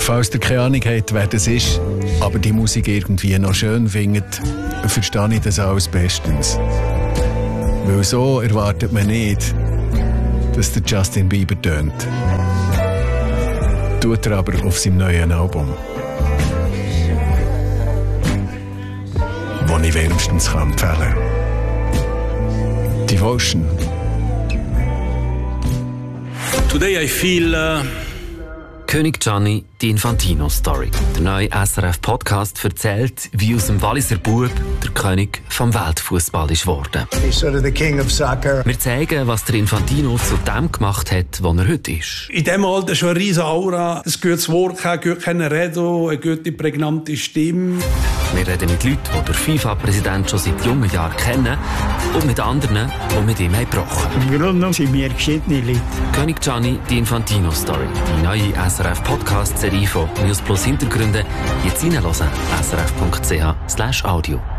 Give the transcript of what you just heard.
Falls ihr keine Ahnung habt, wer das ist, aber die Musik irgendwie noch schön findet, verstehe ich das alles bestens. Weil so erwartet man nicht, dass der Justin Bieber tönt. Tut er aber auf seinem neuen Album. Das ich wärmstens empfehlen kann. Devotion. Today I feel... König Gianni, die Infantino-Story. Der neue SRF-Podcast erzählt, wie aus dem Walliser Bub der König vom Weltfußball ist worden. He's sort of the king of soccer. Wir zeigen, was der Infantino zu dem gemacht hat, was er heute ist. In diesem Alter schon eine riesige Aura, ein gutes Wort, ein gutes Reden, eine gute, prägnante Stimme. Wir reden mit Leuten, die den FIFA-Präsident schon seit jungen Jahren kennen und mit anderen, die mit ihm gebrochen haben. Im Grunde genommen sind wir geschiedene Leute. König Gianni, die Infantino-Story. Die neue SRF-Podcast-Serie von News Plus Hintergründe. Jetzt reinhören. srf.ch/audio.